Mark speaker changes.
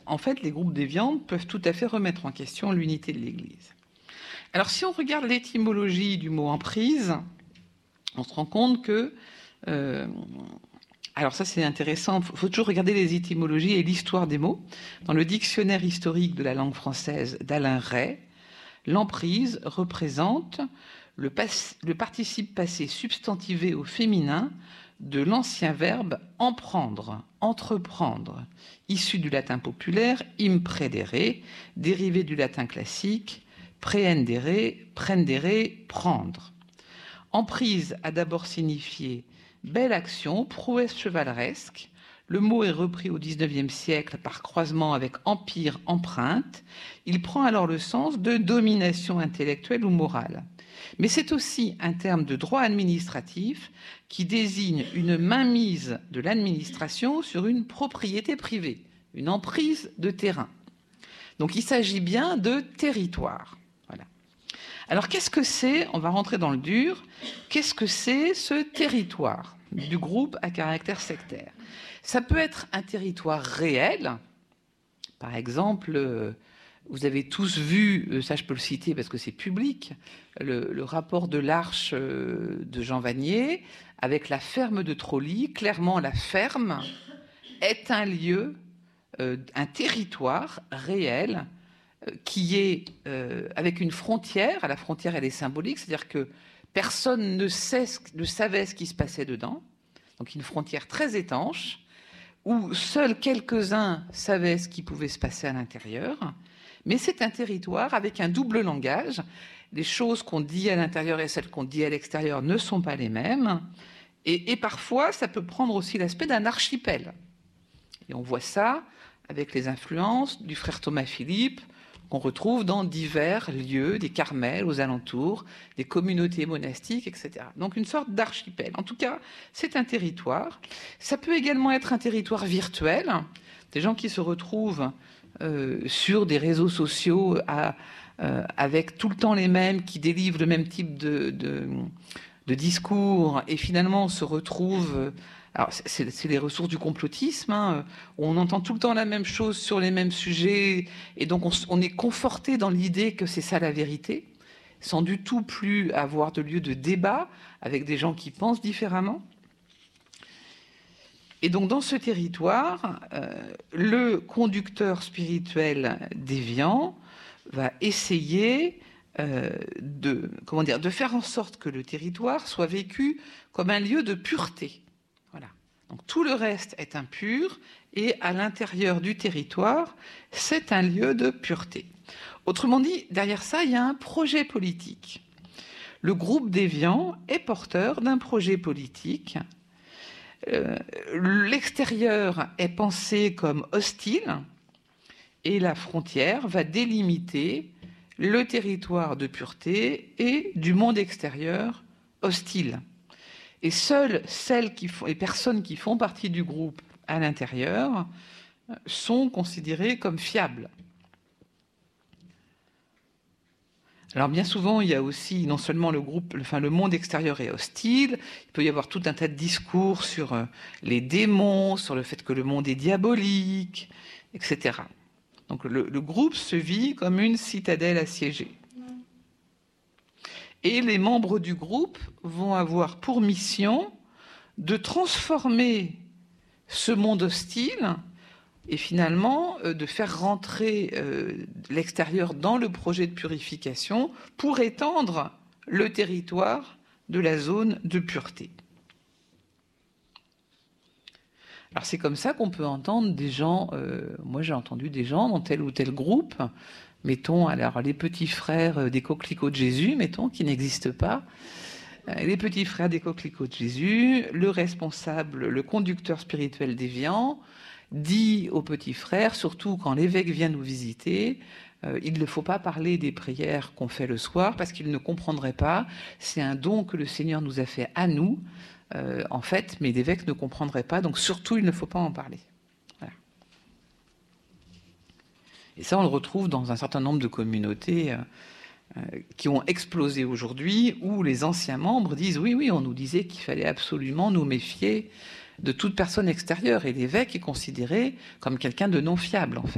Speaker 1: en fait, les groupes déviants peuvent tout à fait remettre en question l'unité de l'Église. Alors, si on regarde l'étymologie du mot emprise, on se rend compte que... alors ça, c'est intéressant, il faut toujours regarder les étymologies et l'histoire des mots. Dans le dictionnaire historique de la langue française d'Alain Ray, l'emprise représente le participe passé substantivé au féminin de l'ancien verbe emprendre, entreprendre, issu du latin populaire impredere, dérivé du latin classique prehendere, prendere, prendre. Emprise a d'abord signifié belle action, prouesse chevaleresque. Le mot est repris au XIXe siècle par croisement avec empire, empreinte. Il prend alors le sens de domination intellectuelle ou morale. Mais c'est aussi un terme de droit administratif qui désigne une mainmise de l'administration sur une propriété privée, une emprise de terrain. Donc il s'agit bien de territoire. Voilà. Alors qu'est-ce que c'est, on va rentrer dans le dur, qu'est-ce que c'est ce territoire du groupe à caractère sectaire? Ça peut être un territoire réel, par exemple, vous avez tous vu, ça je peux le citer parce que c'est public, le rapport de l'Arche de Jean Vanier avec la ferme de Trolly. Clairement, la ferme est un lieu, un territoire réel qui est avec une frontière. La frontière, elle est symbolique, c'est-à-dire que personne ne savait ce qui se passait dedans. Donc une frontière très étanche, où seuls quelques-uns savaient ce qui pouvait se passer à l'intérieur. Mais c'est un territoire avec un double langage. Les choses qu'on dit à l'intérieur et celles qu'on dit à l'extérieur ne sont pas les mêmes. Et parfois, ça peut prendre aussi l'aspect d'un archipel. Et on voit ça avec les influences du frère Thomas Philippe, qu'on retrouve dans divers lieux, des carmels aux alentours, des communautés monastiques, etc. Donc une sorte d'archipel. En tout cas, c'est un territoire. Ça peut également être un territoire virtuel, des gens qui se retrouvent sur des réseaux sociaux avec tout le temps les mêmes, qui délivrent le même type de discours, et finalement on se retrouve... Alors, c'est les ressources du complotisme, hein, où on entend tout le temps la même chose sur les mêmes sujets, et donc on est conforté dans l'idée que c'est ça la vérité, sans du tout plus avoir de lieu de débat avec des gens qui pensent différemment. Et donc, dans ce territoire, le conducteur spirituel déviant va essayer de faire en sorte que le territoire soit vécu comme un lieu de pureté. Voilà. Donc tout le reste est impur, et à l'intérieur du territoire, c'est un lieu de pureté. Autrement dit, derrière ça, il y a un projet politique. Le groupe déviant est porteur d'un projet politique. L'extérieur est pensé comme hostile, et la frontière va délimiter le territoire de pureté et du monde extérieur hostile. Et seules les personnes qui font partie du groupe à l'intérieur sont considérées comme fiables. Alors bien souvent, il y a aussi non seulement le monde extérieur est hostile, il peut y avoir tout un tas de discours sur les démons, sur le fait que le monde est diabolique, etc. Donc le groupe se vit comme une citadelle assiégée. Et les membres du groupe vont avoir pour mission de transformer ce monde hostile et finalement de faire rentrer l'extérieur dans le projet de purification pour étendre le territoire de la zone de pureté. Alors c'est comme ça qu'on peut entendre des gens, moi j'ai entendu des gens dans tel ou tel groupe, mettons alors les petits frères des coquelicots de Jésus, mettons, qui n'existent pas, les petits frères des coquelicots de Jésus, le responsable, le conducteur spirituel déviant, dit aux petits frères, surtout quand l'évêque vient nous visiter, il ne faut pas parler des prières qu'on fait le soir parce qu'il ne comprendrait pas, c'est un don que le Seigneur nous a fait à nous, en fait, mais l'évêque ne comprendrait pas, donc surtout il ne faut pas en parler. Voilà. Et ça, on le retrouve dans un certain nombre de communautés qui ont explosé aujourd'hui, où les anciens membres disent « Oui, on nous disait qu'il fallait absolument nous méfier de toute personne extérieure. » Et l'évêque est considéré comme quelqu'un de non fiable, en fait.